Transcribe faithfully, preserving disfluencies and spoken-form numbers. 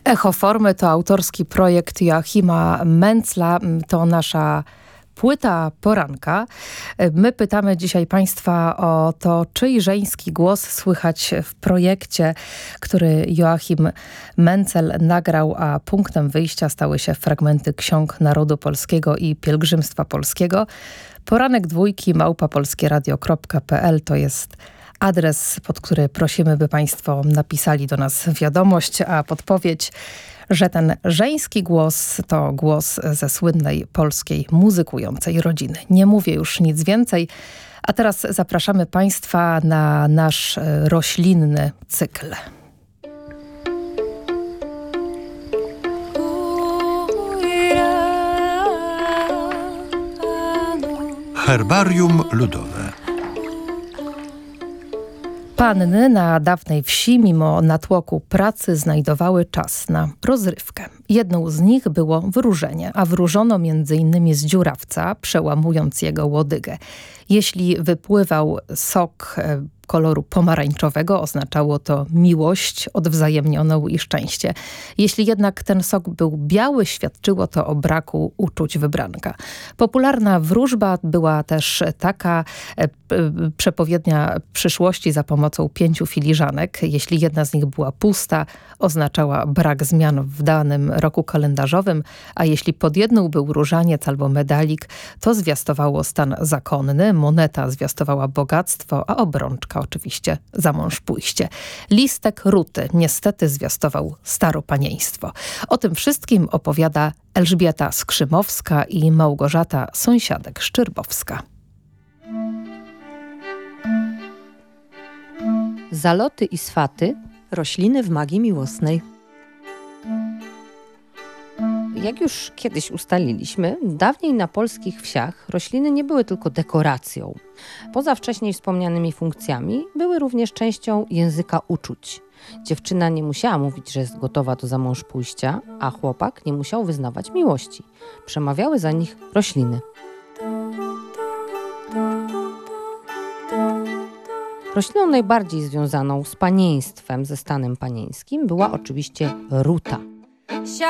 Echo Formy to autorski projekt Joachima Mentzla. To nasza płyta poranka. My pytamy dzisiaj Państwa o to, czyj żeński głos słychać w projekcie, który Joachim Menzel nagrał, a punktem wyjścia stały się fragmenty ksiąg Narodu Polskiego i Pielgrzymstwa Polskiego. Poranek dwójki małpa polskieradio kropka pe el to jest adres, pod który prosimy, by Państwo napisali do nas wiadomość, a podpowiedź, że ten żeński głos to głos ze słynnej polskiej muzykującej rodziny. Nie mówię już nic więcej, a teraz zapraszamy Państwa na nasz roślinny cykl. Herbarium ludowe. Panny na dawnej wsi mimo natłoku pracy znajdowały czas na rozrywkę. Jedną z nich było wróżenie, a wróżono między innymi z dziurawca, przełamując jego łodygę. Jeśli wypływał sok e, koloru pomarańczowego, oznaczało to miłość odwzajemnioną i szczęście. Jeśli jednak ten sok był biały, świadczyło to o braku uczuć wybranka. Popularna wróżba była też taka e, przepowiednia przyszłości za pomocą pięciu filiżanek. Jeśli jedna z nich była pusta, oznaczała brak zmian w danym roku kalendarzowym, a jeśli pod jedną był różaniec albo medalik, to zwiastowało stan zakonny, moneta zwiastowała bogactwo, a obrączka oczywiście za mąż pójście. Listek ruty niestety zwiastował staropanieństwo. O tym wszystkim opowiada Elżbieta Skrzymowska i Małgorzata Sąsiadek-Szczyrbowska. Zaloty i swaty, rośliny w magii miłosnej. Jak już kiedyś ustaliliśmy, dawniej na polskich wsiach rośliny nie były tylko dekoracją. Poza wcześniej wspomnianymi funkcjami były również częścią języka uczuć. Dziewczyna nie musiała mówić, że jest gotowa do zamążpójścia, a chłopak nie musiał wyznawać miłości. Przemawiały za nich rośliny. Rośliną najbardziej związaną z panieństwem, ze stanem panieńskim była oczywiście ruta.